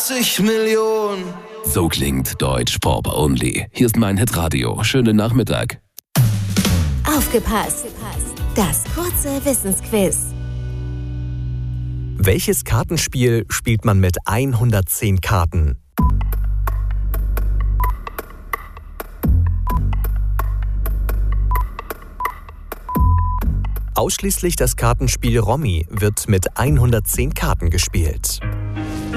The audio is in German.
80 Millionen. So klingt Deutsch Pop Only. Hier ist mein Hitradio. Schönen Nachmittag. Aufgepasst! Das kurze Wissensquiz. Welches Kartenspiel spielt man mit 110 Karten? Ausschließlich das Kartenspiel Romy wird mit 110 Karten gespielt.